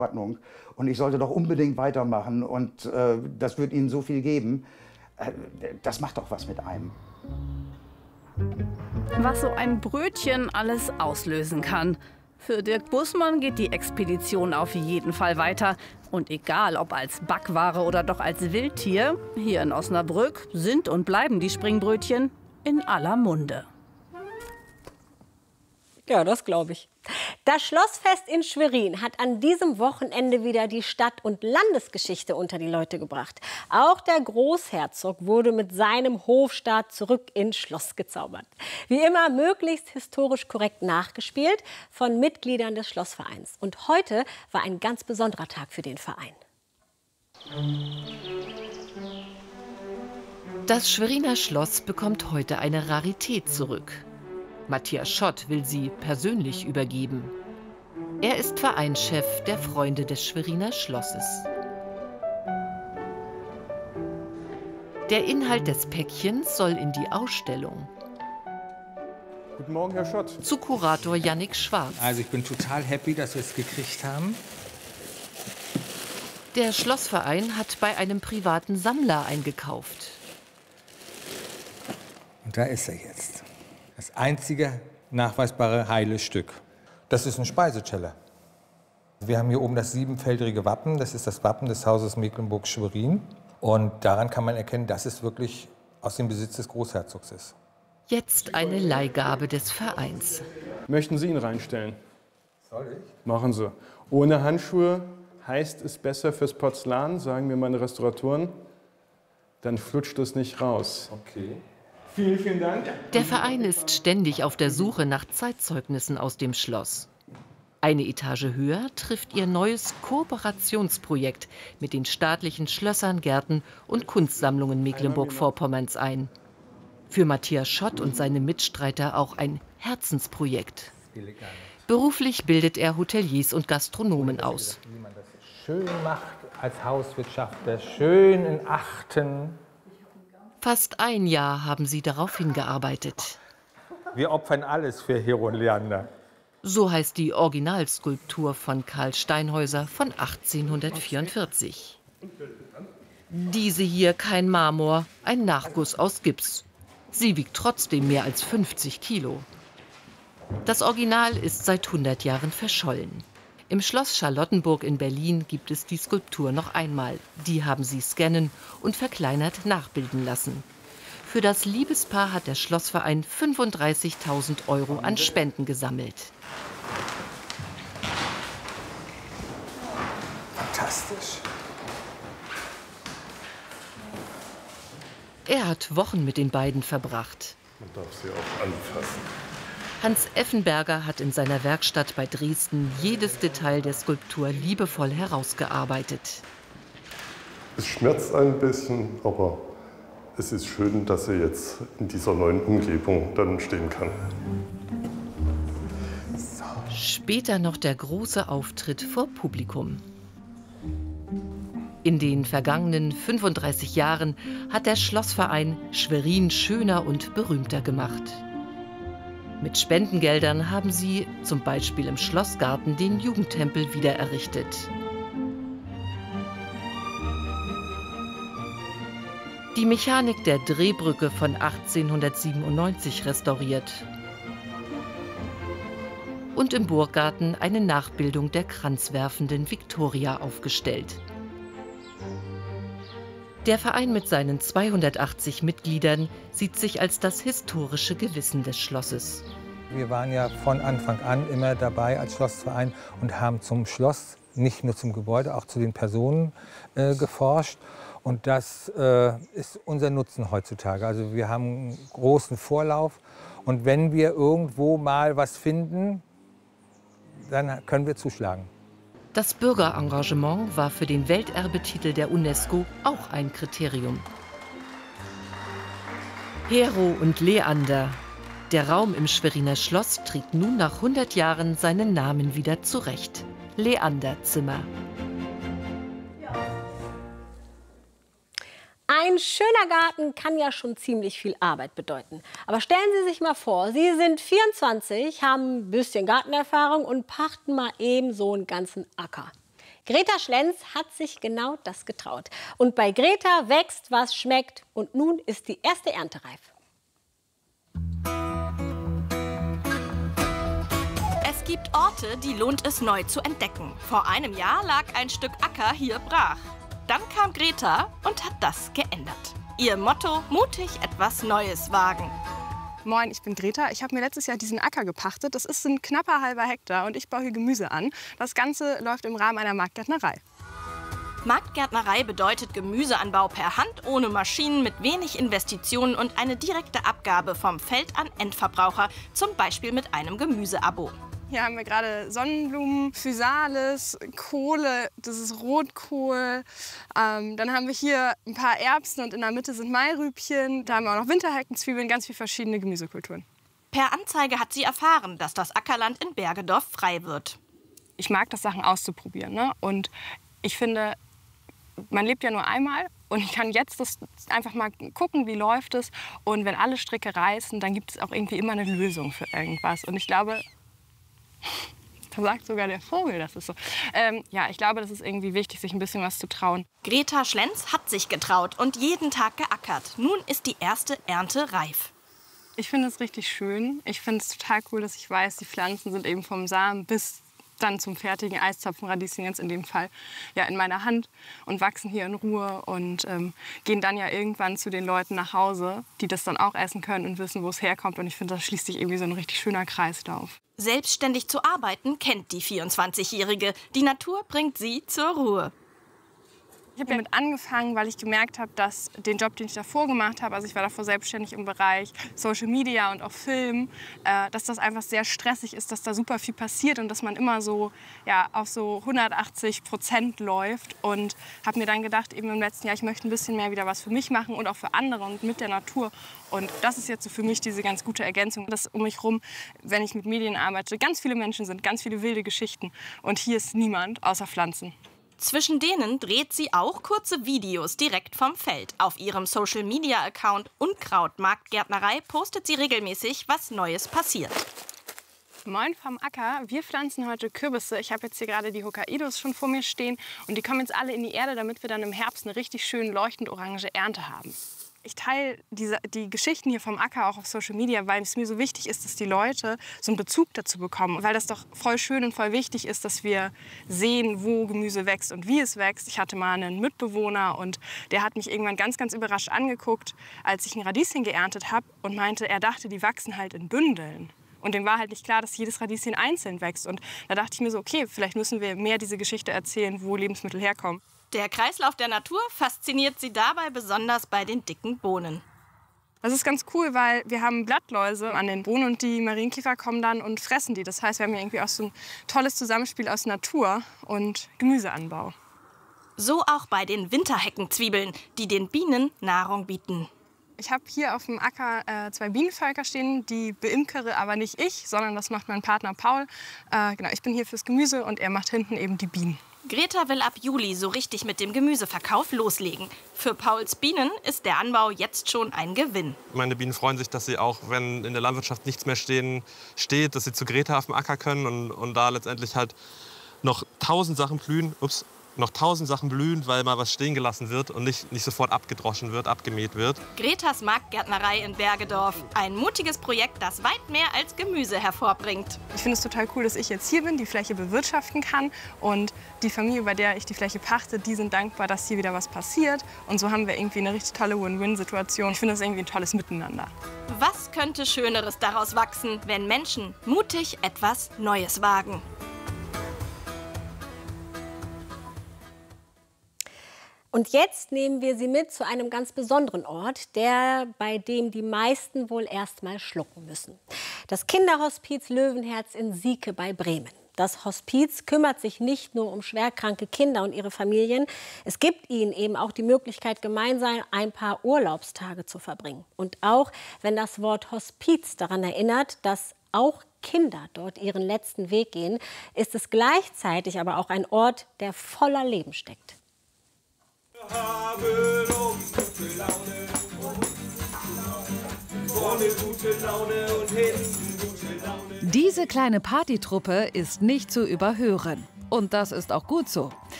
Ordnung. Und ich sollte doch unbedingt weitermachen und das wird Ihnen so viel geben. Das macht doch was mit einem. Was so ein Brötchen alles auslösen kann. Für Dirk Bußmann geht die Expedition auf jeden Fall weiter. Und egal, ob als Backware oder doch als Wildtier, hier in Osnabrück sind und bleiben die Springbrötchen in aller Munde. Ja, das glaube ich. Das Schlossfest in Schwerin hat an diesem Wochenende wieder die Stadt- und Landesgeschichte unter die Leute gebracht. Auch der Großherzog wurde mit seinem Hofstaat zurück ins Schloss gezaubert. Wie immer möglichst historisch korrekt nachgespielt von Mitgliedern des Schlossvereins. Und heute war ein ganz besonderer Tag für den Verein. Das Schweriner Schloss bekommt heute eine Rarität zurück. Matthias Schott will sie persönlich übergeben. Er ist Vereinschef der Freunde des Schweriner Schlosses. Der Inhalt des Päckchens soll in die Ausstellung. Guten Morgen, Herr Schott. Zu Kurator Jannik Schwarz. Also ich bin total happy, dass wir es gekriegt haben. Der Schlossverein hat bei einem privaten Sammler eingekauft. Und da ist er jetzt. Das einzige nachweisbare heile Stück. Das ist ein Speiseteller. Wir haben hier oben das siebenfeldrige Wappen. Das ist das Wappen des Hauses Mecklenburg-Schwerin. Und daran kann man erkennen, dass es wirklich aus dem Besitz des Großherzogs ist. Jetzt eine Leihgabe des Vereins. Möchten Sie ihn reinstellen? Soll ich? Machen Sie. Ohne Handschuhe heißt es besser fürs Porzellan, sagen mir meine Restauratoren. Dann flutscht es nicht raus. Okay. Vielen, vielen Dank. Der Verein ist ständig auf der Suche nach Zeitzeugnissen aus dem Schloss. Eine Etage höher trifft ihr neues Kooperationsprojekt mit den staatlichen Schlössern, Gärten und Kunstsammlungen Mecklenburg-Vorpommerns ein. Für Matthias Schott und seine Mitstreiter auch ein Herzensprojekt. Beruflich bildet er Hoteliers und Gastronomen aus. Wie man das schön macht als Hauswirtschafter, schön in Achten. Fast ein Jahr haben sie darauf hingearbeitet. Wir opfern alles für Hero und Leander. So heißt die Originalskulptur von Karl Steinhäuser von 1844. Diese hier kein Marmor, ein Nachguss aus Gips. Sie wiegt trotzdem mehr als 50 Kilo. Das Original ist seit 100 Jahren verschollen. Im Schloss Charlottenburg in Berlin gibt es die Skulptur noch einmal. Die haben sie scannen und verkleinert nachbilden lassen. Für das Liebespaar hat der Schlossverein 35.000 € an Spenden gesammelt. Fantastisch. Er hat Wochen mit den beiden verbracht. Man darf sie auch anfassen. Hans Effenberger hat in seiner Werkstatt bei Dresden jedes Detail der Skulptur liebevoll herausgearbeitet. Es schmerzt ein bisschen, aber es ist schön, dass sie jetzt in dieser neuen Umgebung dann stehen kann. Später noch der große Auftritt vor Publikum. In den vergangenen 35 Jahren hat der Schlossverein Schwerin schöner und berühmter gemacht. Mit Spendengeldern haben sie zum Beispiel im Schlossgarten den Jugendtempel wieder errichtet. Die Mechanik der Drehbrücke von 1897 restauriert. Und im Burggarten eine Nachbildung der kranzwerfenden Viktoria aufgestellt. Der Verein mit seinen 280 Mitgliedern sieht sich als das historische Gewissen des Schlosses. Wir waren ja von Anfang an immer dabei als Schlossverein und haben zum Schloss, nicht nur zum Gebäude, auch zu den Personen geforscht. Und das ist unser Nutzen heutzutage. Also wir haben einen großen Vorlauf. Und wenn wir irgendwo mal was finden, dann können wir zuschlagen. Das Bürgerengagement war für den Welterbetitel der UNESCO auch ein Kriterium. Hero und Leander. Der Raum im Schweriner Schloss trägt nun nach 100 Jahren seinen Namen wieder zurecht. Leanderzimmer. Ein schöner Garten kann ja schon ziemlich viel Arbeit bedeuten. Aber stellen Sie sich mal vor, Sie sind 24, haben ein bisschen Gartenerfahrung und pachten mal eben so einen ganzen Acker. Greta Schlenz hat sich genau das getraut. Und bei Greta wächst, was schmeckt. Und nun ist die erste Ernte reif. Es gibt Orte, die lohnt es neu zu entdecken. Vor einem Jahr lag ein Stück Acker hier brach. Dann kam Greta und hat das geändert. Ihr Motto: mutig etwas Neues wagen. Moin, ich bin Greta. Ich habe mir letztes Jahr diesen Acker gepachtet. Das ist ein knapper halber Hektar und ich baue hier Gemüse an. Das Ganze läuft im Rahmen einer Marktgärtnerei. Marktgärtnerei bedeutet Gemüseanbau per Hand, ohne Maschinen, mit wenig Investitionen und eine direkte Abgabe vom Feld an Endverbraucher, zum Beispiel mit einem Gemüseabo. Hier haben wir gerade Sonnenblumen, Physalis, Kohle, das ist Rotkohl. Dann haben wir hier ein paar Erbsen und in der Mitte sind Mairübchen. Da haben wir auch noch Winterheckenzwiebeln, ganz viele verschiedene Gemüsekulturen. Per Anzeige hat sie erfahren, dass das Ackerland in Bergedorf frei wird. Ich mag das, Sachen auszuprobieren, ne? Und ich finde, man lebt ja nur einmal und ich kann jetzt das einfach mal gucken, wie läuft es. Und wenn alle Stricke reißen, dann gibt es auch irgendwie immer eine Lösung für irgendwas. Und ich glaube, da sagt sogar der Vogel, das ist so. Ja, ich glaube, das ist irgendwie wichtig, sich ein bisschen was zu trauen. Greta Schlenz hat sich getraut und jeden Tag geackert. Nun ist die erste Ernte reif. Ich finde es richtig schön. Ich finde es total cool, dass ich weiß, die Pflanzen sind eben vom Samen bis dann zum fertigen Eiszapfenradieschen, jetzt in dem Fall, ja, in meiner Hand und wachsen hier in Ruhe und gehen dann ja irgendwann zu den Leuten nach Hause, die das dann auch essen können und wissen, wo es herkommt. Und ich finde, das schließt sich irgendwie so ein richtig schöner Kreislauf. Selbstständig zu arbeiten kennt die 24-Jährige. Die Natur bringt sie zur Ruhe. Ich habe damit angefangen, weil ich gemerkt habe, dass den Job, den ich davor gemacht habe, also ich war davor selbstständig im Bereich Social Media und auch Film, dass das einfach sehr stressig ist, dass da super viel passiert und dass man immer so, ja, auf so 180% läuft. Und habe mir dann gedacht, eben im letzten Jahr, ich möchte ein bisschen mehr wieder was für mich machen und auch für andere und mit der Natur. Und das ist jetzt so für mich diese ganz gute Ergänzung, dass um mich rum, wenn ich mit Medien arbeite, ganz viele Menschen sind, ganz viele wilde Geschichten. Und hier ist niemand außer Pflanzen. Zwischen denen dreht sie auch kurze Videos direkt vom Feld. Auf ihrem Social-Media-Account Unkraut Marktgärtnerei postet sie regelmäßig, was Neues passiert. Moin vom Acker. Wir pflanzen heute Kürbisse. Ich habe jetzt hier gerade die Hokkaidos schon vor mir stehen. Und die kommen jetzt alle in die Erde, damit wir dann im Herbst eine richtig schön leuchtend orange Ernte haben. Ich teile die Geschichten hier vom Acker auch auf Social Media, weil es mir so wichtig ist, dass die Leute so einen Bezug dazu bekommen. Weil das doch voll schön und voll wichtig ist, dass wir sehen, wo Gemüse wächst und wie es wächst. Ich hatte mal einen Mitbewohner und der hat mich irgendwann ganz, ganz überrascht angeguckt, als ich ein Radieschen geerntet habe und meinte, er dachte, die wachsen halt in Bündeln. Und dem war halt nicht klar, dass jedes Radieschen einzeln wächst. Und da dachte ich mir so, okay, vielleicht müssen wir mehr diese Geschichte erzählen, wo Lebensmittel herkommen. Der Kreislauf der Natur fasziniert sie dabei besonders bei den dicken Bohnen. Das ist ganz cool, weil wir haben Blattläuse an den Bohnen und die Marienkäfer kommen dann und fressen die. Das heißt, wir haben hier irgendwie auch so ein tolles Zusammenspiel aus Natur und Gemüseanbau. So auch bei den Winterheckenzwiebeln, die den Bienen Nahrung bieten. Ich habe hier auf dem Acker 2 Bienenvölker stehen, die beimkere aber nicht ich, sondern das macht mein Partner Paul. Genau, ich bin hier fürs Gemüse und er macht hinten eben die Bienen. Greta will ab Juli so richtig mit dem Gemüseverkauf loslegen. Für Pauls Bienen ist der Anbau jetzt schon ein Gewinn. Meine Bienen freuen sich, dass sie auch, wenn in der Landwirtschaft nichts mehr steht, dass sie zu Greta auf dem Acker können und da letztendlich halt noch 1000 Sachen blühen. Noch 1000 Sachen blühen, weil mal was stehen gelassen wird und nicht sofort abgedroschen wird, abgemäht wird. Gretas Marktgärtnerei in Bergedorf. Ein mutiges Projekt, das weit mehr als Gemüse hervorbringt. Ich finde es total cool, dass ich jetzt hier bin, die Fläche bewirtschaften kann. Und die Familie, bei der ich die Fläche pachte, die sind dankbar, dass hier wieder was passiert. Und so haben wir irgendwie eine richtig tolle Win-Win-Situation. Ich finde das irgendwie ein tolles Miteinander. Was könnte Schöneres daraus wachsen, wenn Menschen mutig etwas Neues wagen? Und jetzt nehmen wir Sie mit zu einem ganz besonderen Ort, bei dem die meisten wohl erst mal schlucken müssen. Das Kinderhospiz Löwenherz in Sieke bei Bremen. Das Hospiz kümmert sich nicht nur um schwerkranke Kinder und ihre Familien. Es gibt ihnen eben auch die Möglichkeit, gemeinsam ein paar Urlaubstage zu verbringen. Und auch wenn das Wort Hospiz daran erinnert, dass auch Kinder dort ihren letzten Weg gehen, ist es gleichzeitig aber auch ein Ort, der voller Leben steckt. Diese kleine Partytruppe ist nicht zu überhören. Und das ist auch gut so.